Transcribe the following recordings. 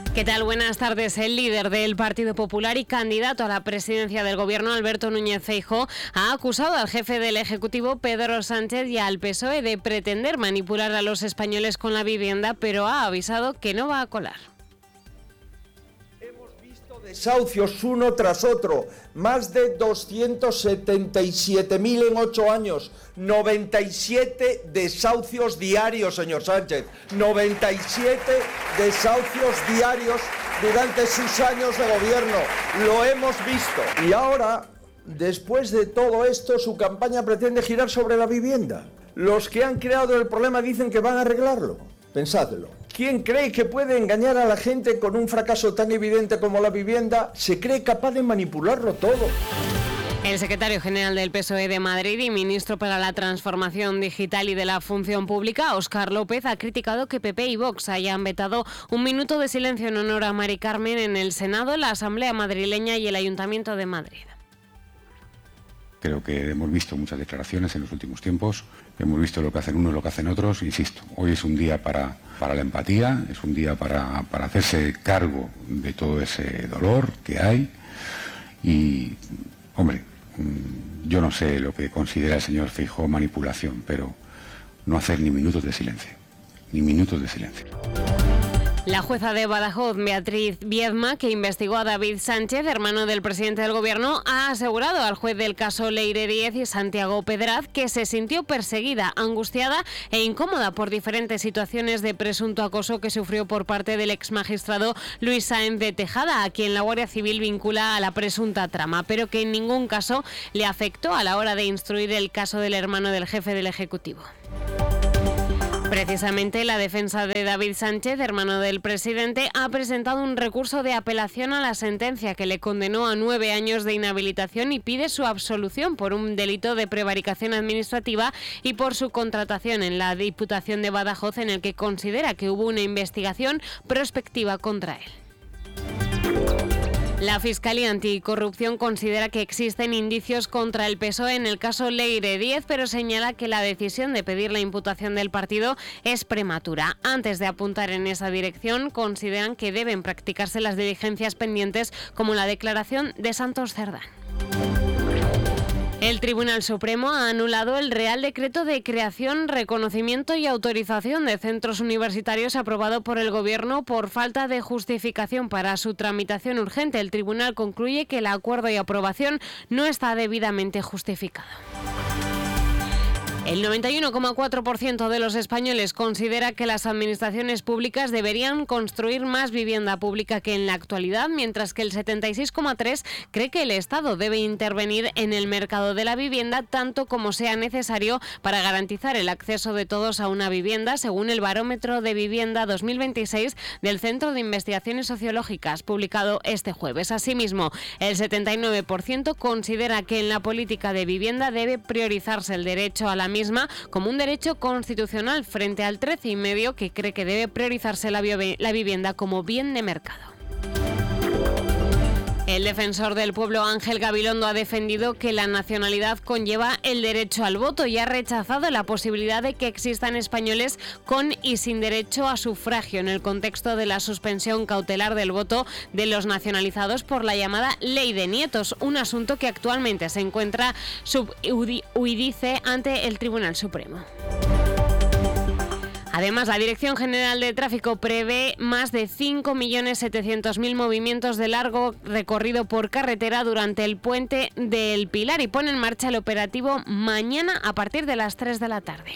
¿Qué tal? Buenas tardes. El líder del Partido Popular y candidato a la presidencia del Gobierno, Alberto Núñez Feijóo, ha acusado al jefe del Ejecutivo, Pedro Sánchez, y al PSOE de pretender manipular a los españoles con la vivienda, pero ha avisado que no va a colar. Desahucios uno tras otro, más de 277.000 en 8 años, 97 desahucios diarios, señor Sánchez, 97 desahucios diarios durante sus años de gobierno, lo hemos visto. Y ahora, después de todo esto, su campaña pretende girar sobre la vivienda. Los que han creado el problema dicen que van a arreglarlo, pensadlo. ¿Quién cree que puede engañar a la gente con un fracaso tan evidente como la vivienda? Se cree capaz de manipularlo todo. El secretario general del PSOE de Madrid y ministro para la Transformación Digital y de la Función Pública, Óscar López, ha criticado que PP y Vox hayan vetado un minuto de silencio en honor a Mari Carmen en el Senado, la Asamblea Madrileña y el Ayuntamiento de Madrid. Creo que hemos visto muchas declaraciones en los últimos tiempos, hemos visto lo que hacen unos, lo que hacen otros. Insisto, hoy es un día para la empatía, es un día para hacerse cargo de todo ese dolor que hay. Y, hombre, yo no sé lo que considera el señor Feijóo manipulación, pero no hacer ni minutos de silencio, ni minutos de silencio. La jueza de Badajoz, Beatriz Viedma, que investigó a David Sánchez, hermano del presidente del Gobierno, ha asegurado al juez del caso Leire Díez y Santiago Pedraz que se sintió perseguida, angustiada e incómoda por diferentes situaciones de presunto acoso que sufrió por parte del exmagistrado Luis Sáenz de Tejada, a quien la Guardia Civil vincula a la presunta trama, pero que en ningún caso le afectó a la hora de instruir el caso del hermano del jefe del Ejecutivo. Precisamente la defensa de David Sánchez, hermano del presidente, ha presentado un recurso de apelación a la sentencia que le condenó a 9 años de inhabilitación y pide su absolución por un delito de prevaricación administrativa y por su contratación en la Diputación de Badajoz, en el que considera que hubo una investigación prospectiva contra él. La Fiscalía Anticorrupción considera que existen indicios contra el PSOE en el caso Leire Díez, pero señala que la decisión de pedir la imputación del partido es prematura. Antes de apuntar en esa dirección, consideran que deben practicarse las diligencias pendientes, como la declaración de Santos Cerdán. El Tribunal Supremo ha anulado el Real Decreto de creación, reconocimiento y autorización de centros universitarios aprobado por el Gobierno por falta de justificación para su tramitación urgente. El tribunal concluye que el acuerdo y aprobación no está debidamente justificado. El 91,4% de los españoles considera que las administraciones públicas deberían construir más vivienda pública que en la actualidad, mientras que el 76,3% cree que el Estado debe intervenir en el mercado de la vivienda tanto como sea necesario para garantizar el acceso de todos a una vivienda, según el Barómetro de Vivienda 2026 del Centro de Investigaciones Sociológicas, publicado este jueves. Asimismo, el 79% considera que en la política de vivienda debe priorizarse el derecho a la misma como un derecho constitucional, frente al 13,5% que cree que debe priorizarse la vivienda como bien de mercado. El defensor del pueblo, Ángel Gabilondo, ha defendido que la nacionalidad conlleva el derecho al voto y ha rechazado la posibilidad de que existan españoles con y sin derecho a sufragio en el contexto de la suspensión cautelar del voto de los nacionalizados por la llamada Ley de Nietos, un asunto que actualmente se encuentra sub iudice ante el Tribunal Supremo. Además, la Dirección General de Tráfico prevé más de 5.700.000 movimientos de largo recorrido por carretera durante el puente del Pilar y pone en marcha el operativo mañana a partir de las 3 de la tarde.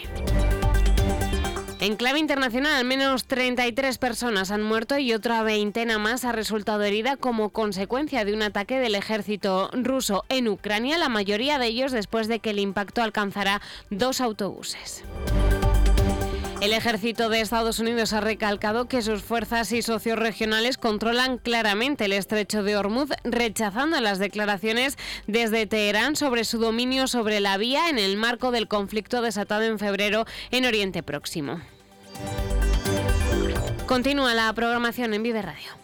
En clave internacional, al menos 33 personas han muerto y otra veintena más ha resultado herida como consecuencia de un ataque del ejército ruso en Ucrania, la mayoría de ellos después de que el impacto alcanzara 2 autobuses. El ejército de Estados Unidos ha recalcado que sus fuerzas y socios regionales controlan claramente el estrecho de Hormuz, rechazando las declaraciones desde Teherán sobre su dominio sobre la vía en el marco del conflicto desatado en febrero en Oriente Próximo. Continúa la programación en Vive Radio.